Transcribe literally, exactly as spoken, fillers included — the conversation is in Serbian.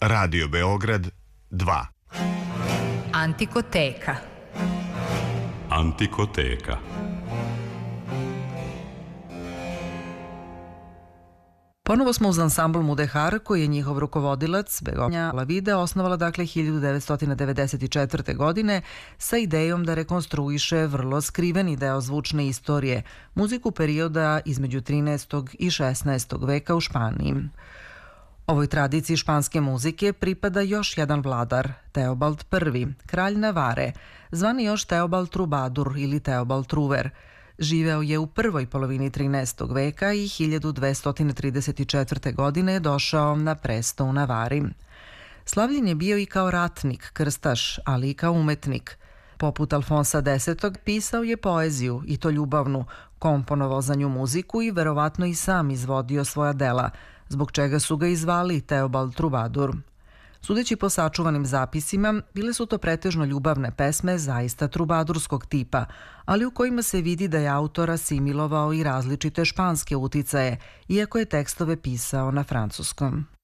Radio Beograd dva. Antikoteka. Antikoteka. Ponovo smo uz ansambl Mudehar, koji je njihov rukovodilac, Begonja Lavide, osnovala dakle hiljadu devetsto devedeset četvrte. godine sa idejom da rekonstruiše vrlo skriveni deo zvučne istorije, muziku perioda između trinaestog i šesnaestog veka u Španiji. Ovoj tradiciji španske muzike pripada još jedan vladar, Teobald Prvi, kralj Navare, zvani još Teobald Trubadur ili Teobald Truver. Živeo je u prvoj polovini trinaestog veka i hiljadu dvesta trideset četvrte. godine je došao na presto u Navari. Slavljen je bio i kao ratnik, krstaš, ali i kao umetnik. Poput Alfonsa desetog. pisao je poeziju, i to ljubavnu, komponovao za nju muziku i verovatno i sam izvodio svoja dela, zbog čega su ga i zvali Teobald Trubadur. Sudeći po sačuvanim zapisima, bile su to pretežno ljubavne pesme zaista trubadurskog tipa, ali u kojima se vidi da je autor asimilovao i različite španske uticaje, iako je tekstove pisao na francuskom.